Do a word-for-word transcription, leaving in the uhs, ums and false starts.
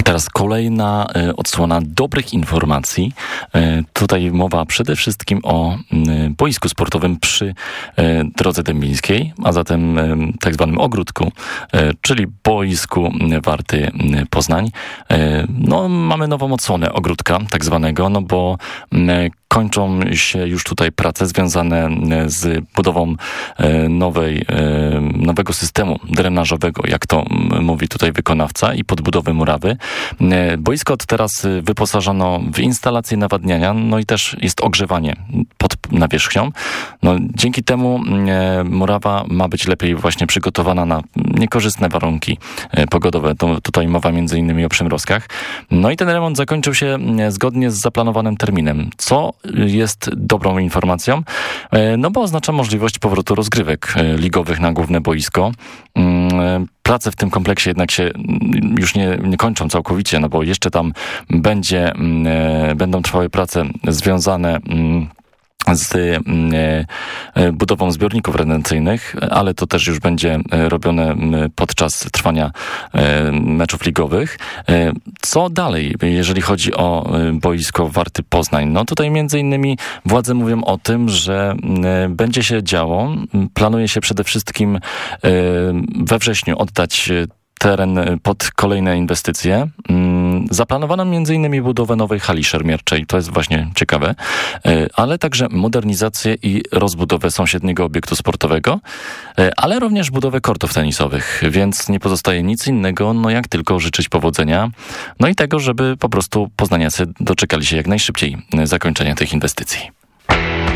Teraz kolejna odsłona dobrych informacji. Tutaj mowa przede wszystkim o boisku sportowym przy Drodze Dębińskiej, a zatem tak zwanym ogródku, czyli boisku Warty Poznań. No, mamy nową odsłonę ogródka tak zwanego, no bo kończą się już tutaj prace związane z budową nowej, nowego systemu drenażowego, jak to mówi tutaj wykonawca, i podbudowy murawy. Boisko od teraz wyposażono w instalację nawadniania, no i też jest ogrzewanie pod nawierzchnią. No, dzięki temu murawa ma być lepiej właśnie przygotowana na niekorzystne warunki pogodowe. To tutaj mowa między innymi o przymrozkach. No i ten remont zakończył się zgodnie z zaplanowanym terminem, co jest dobrą informacją, no bo oznacza możliwość powrotu rozgrywek ligowych na główne boisko. Prace w tym kompleksie jednak się już nie, nie kończą całkowicie, no bo jeszcze tam będzie, będą trwały prace związane z e, budową zbiorników retencyjnych, ale to też już będzie robione podczas trwania e, meczów ligowych. E, co dalej, jeżeli chodzi o boisko Warty Poznań? No tutaj między innymi władze mówią o tym, że e, będzie się działo. Planuje się przede wszystkim e, we wrześniu oddać teren pod kolejne inwestycje. Zaplanowano między innymi budowę nowej hali szermierczej, to jest właśnie ciekawe, ale także modernizację i rozbudowę sąsiedniego obiektu sportowego, ale również budowę kortów tenisowych, więc nie pozostaje nic innego, no jak tylko życzyć powodzenia, no i tego, żeby po prostu poznaniacy doczekali się jak najszybciej zakończenia tych inwestycji.